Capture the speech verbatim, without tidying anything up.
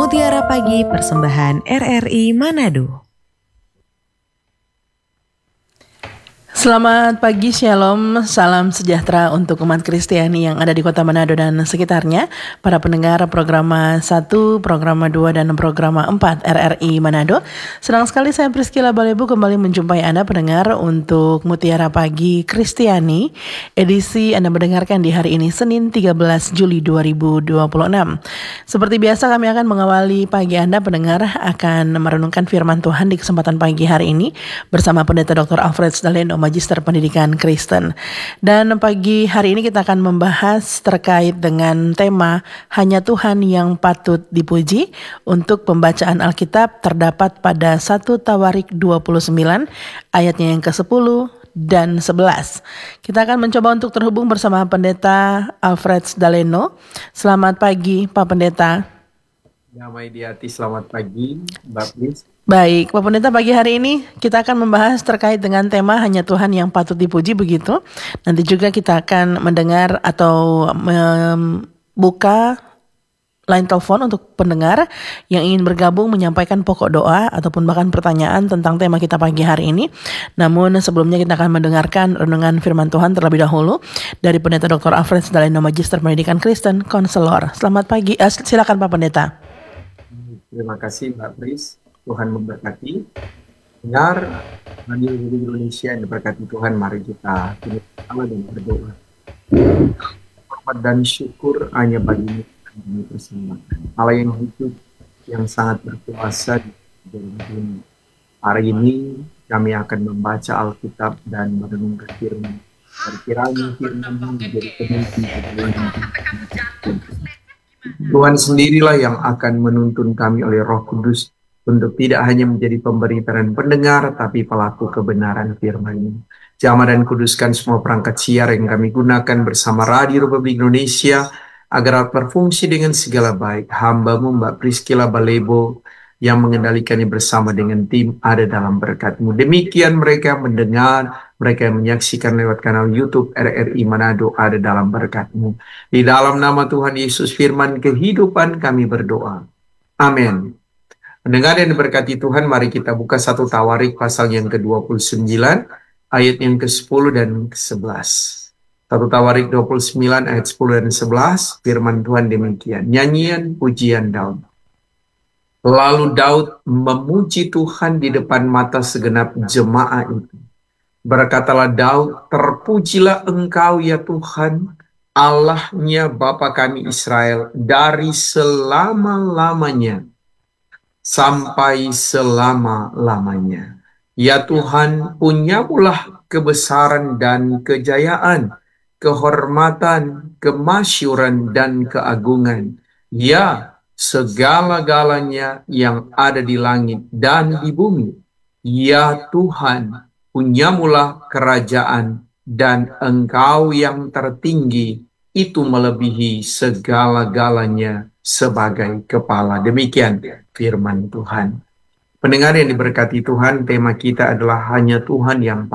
Mutiara Pagi persembahan R R I Manado. Selamat pagi, Shalom, salam sejahtera untuk umat Kristiani yang ada di kota Manado dan sekitarnya. Para pendengar program satu, program dua, dan program empat R R I Manado. Senang sekali saya Priscilla Balebu kembali menjumpai Anda pendengar untuk Mutiara Pagi Kristiani. Edisi Anda mendengarkan di hari ini Senin tiga belas Juli dua ribu dua puluh enam. Seperti biasa kami akan mengawali pagi Anda pendengar akan merenungkan firman Tuhan di kesempatan pagi hari ini bersama Pendeta Doktor Alfred Daleno, Magister Pendidikan Kristen. Dan pagi hari ini kita akan membahas terkait dengan tema Hanya Tuhan yang patut dipuji. Untuk pembacaan Alkitab terdapat pada satu Tawarik dua puluh sembilan ayatnya yang kesepuluh dan sebelas. Kita akan mencoba untuk terhubung bersama Pendeta Alfred Daleno. Selamat pagi Pak Pendeta. Damai di hati, selamat pagi Mbak Pris. Baik, Pak Pendeta, pagi hari ini kita akan membahas terkait dengan tema Hanya Tuhan yang patut dipuji, begitu. Nanti juga kita akan mendengar atau membuka line telepon untuk pendengar yang ingin bergabung menyampaikan pokok doa ataupun bahkan pertanyaan tentang tema kita pagi hari ini. Namun sebelumnya kita akan mendengarkan renungan firman Tuhan terlebih dahulu dari Pendeta Doktor Alfred Daleno, Magister Pendidikan Kristen, Konselor. Selamat pagi, eh, silakan Pak Pendeta. Terima kasih Mbak Pris. Tuhan memberkati. Dengar Radio Indonesia yang diberkati Tuhan, mari kita kini bersama dan berdoa. Hormat dan syukur hanya bagi-Mu kami persembahkan. Allah yang hidup, yang sangat berkuasa di dalam dunia. Hari ini kami akan membaca Alkitab dan merenungkan firman. Kiranya firman-Mu menjadi pemimpin Tuhan sendirilah yang akan menuntun kami oleh Roh Kudus untuk tidak hanya menjadi pemberita dan pendengar, tapi pelaku kebenaran firman-Mu. Jamah dan kuduskan semua perangkat siar yang kami gunakan bersama Radio Republik Indonesia, agar berfungsi dengan segala baik. Hamba-Mu Mbak Priscilla Balebo, yang mengendalikannya bersama dengan tim ada dalam berkat-Mu. Demikian mereka mendengar, mereka yang menyaksikan lewat kanal YouTube R R I Manado ada dalam berkat-Mu. Di dalam nama Tuhan Yesus firman kehidupan kami berdoa. Amin. Pendengar yang diberkati Tuhan, mari kita buka satu Tawarik pasal yang ke dua puluh sembilan, ayat yang ke sepuluh dan ke sebelas. satu Tawarik dua puluh sembilan, ayat sepuluh dan sebelas, firman Tuhan demikian. Nyanyian pujian Daud. Lalu Daud memuji Tuhan di depan mata segenap jemaah itu. Berkatalah Daud, terpujilah Engkau ya Tuhan, Allahnya Bapa kami Israel, dari selama-lamanya sampai selama-lamanya. Ya Tuhan, punyamulah kebesaran dan kejayaan, kehormatan, kemasyuran, dan keagungan. Ya, segala-galanya yang ada di langit dan di bumi. Ya Tuhan, punyamulah kerajaan, dan Engkau yang tertinggi, itu melebihi segala-galanya sebagai kepala. Demikian firman Tuhan. Pendengar yang diberkati Tuhan, tema kita adalah Hanya Tuhan yang